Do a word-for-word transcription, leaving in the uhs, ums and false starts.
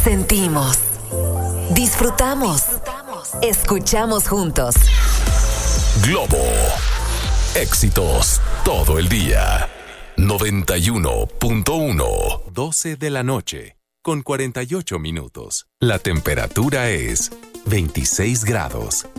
Sentimos, disfrutamos, escuchamos juntos. Globo. Éxitos todo el día. noventa y uno punto uno. doce de la noche, con cuarenta y ocho minutos. La temperatura es veintiséis grados.